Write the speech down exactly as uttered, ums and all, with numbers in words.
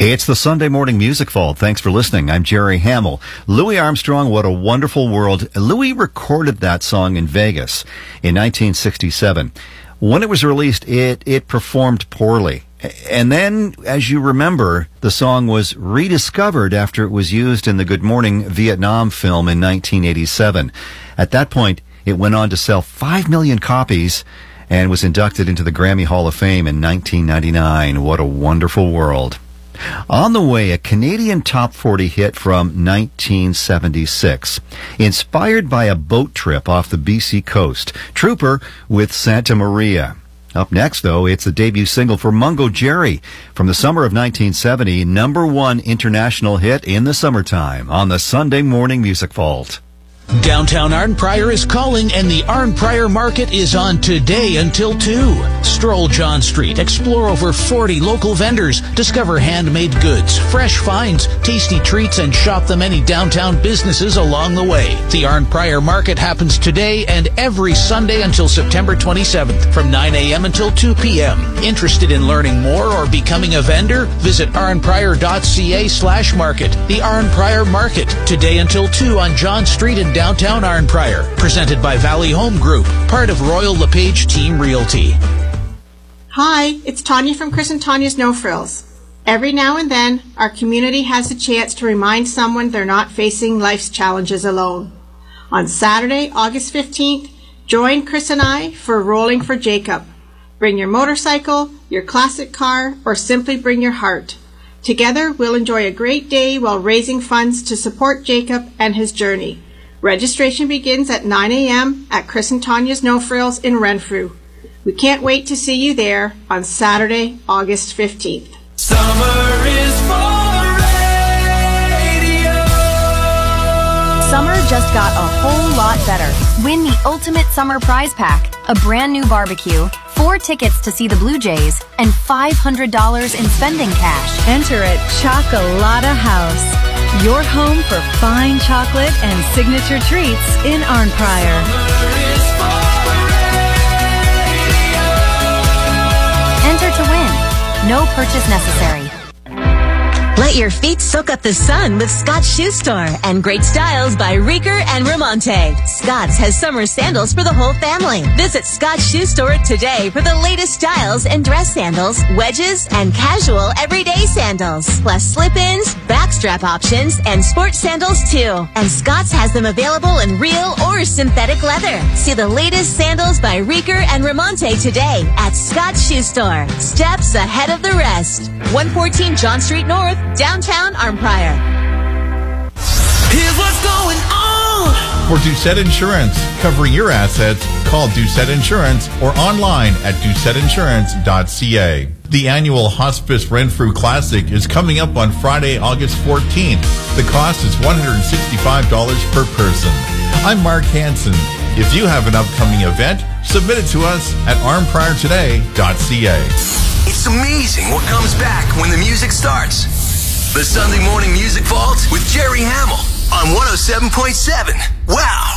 It's the Sunday Morning Music Vault. Thanks for listening. I'm Jerry Hamill. Louis Armstrong, What a Wonderful World. Louis recorded that song in Vegas in nineteen sixty-seven. When it was released, it, it performed poorly. And then, as you remember, the song was rediscovered after it was used in the Good Morning Vietnam film in nineteen eighty-seven. At that point, it went on to sell five million copies and was inducted into the Grammy Hall of Fame in nineteen ninety-nine. What a wonderful world. On the way, a Canadian top forty hit from nineteen seventy-six. Inspired by a boat trip off the B C coast, Trooper with Santa Maria. Up next, though, it's the debut single for Mungo Jerry from the summer of nineteen seventy, number one international hit in the summertime on the Sunday Morning Music Vault. Downtown Arnprior is calling, and the Arnprior Market is on today until two. Stroll John Street, explore over forty local vendors, discover handmade goods, fresh finds, tasty treats, and shop the many downtown businesses along the way. The Arnprior Market happens today and every Sunday until September twenty-seventh from nine a.m. until two p.m. Interested in learning more or becoming a vendor? Visit arnprior.ca slash market. The Arnprior Market, today until two on John Street in downtown Arnprior. Presented by Valley Home Group, part of Royal LePage Team Realty. Hi, it's Tanya from Chris and Tanya's No Frills. Every now and then, our community has a chance to remind someone they're not facing life's challenges alone. On Saturday, August fifteenth, join Chris and I for Rolling for Jacob. Bring your motorcycle, your classic car, or simply bring your heart. Together, we'll enjoy a great day while raising funds to support Jacob and his journey. Registration begins at nine a.m. at Chris and Tanya's No Frills in Renfrew. We can't wait to see you there on Saturday, August fifteenth. Summer is for radio. Summer just got a whole lot better. Win the ultimate summer prize pack, a brand new barbecue, four tickets to see the Blue Jays, and five hundred dollars in spending cash. Enter at Chocolata House, your home for fine chocolate and signature treats in Arnprior. Enter to win. No purchase necessary. Let your feet soak up the sun with Scott's Shoe Store and great styles by Rieker and Ramonte. Scott's has summer sandals for the whole family. Visit Scott's Shoe Store today for the latest styles in dress sandals, wedges, and casual everyday sandals. Plus slip-ins, backstrap options, and sports sandals too. And Scott's has them available in real or synthetic leather. See the latest sandals by Rieker and Ramonte today at Scott's Shoe Store. Steps ahead of the rest. one fourteen John Street North, downtown Arnprior. Here's what's going on. For Doucette Insurance, covering your assets, call Doucette Insurance or online at doucette insurance dot c a. The annual Hospice Renfrew Classic is coming up on Friday, August fourteenth. The cost is one hundred sixty-five dollars per person. I'm Mark Hansen. If you have an upcoming event, submit it to us at arnprior today dot c a. It's amazing what comes back when the music starts. The Sunday Morning Music Vault with Jerry Hamill on one oh seven point seven. Wow.